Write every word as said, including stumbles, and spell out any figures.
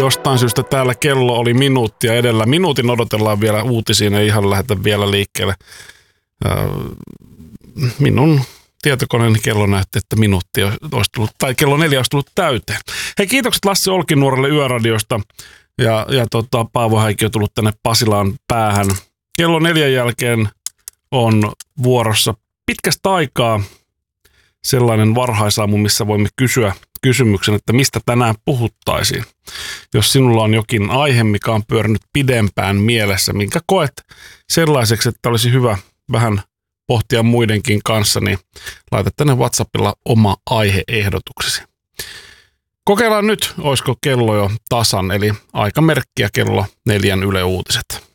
Jostain syystä täällä kello oli minuuttia edellä. Minuutin odotellaan vielä uutisiin, ei ihan lähdetä vielä liikkeelle. Minun tietokoneeni kello näytti, että minuutti olisi tullut, tai kello neljä olisi tullut täyteen. Hei, kiitokset Lassi Olkinuorelle Yöradiosta. Ja, ja tota, Paavo Häikki on tullut tänne Pasilaan päähän. Kello neljän jälkeen on vuorossa pitkästä aikaa sellainen varhaisaamu, missä voimme kysyä kysymyksen, että mistä tänään puhuttaisiin. Jos sinulla on jokin aihe, mikä on pyörinyt pidempään mielessä, minkä koet sellaiseksi, että olisi hyvä vähän pohtia muidenkin kanssa, niin laita tänne WhatsAppilla oma aiheehdotuksesi. Kokeillaan nyt, olisiko kello jo tasan, eli aikamerkkiä kello neljän Yle Uutiset.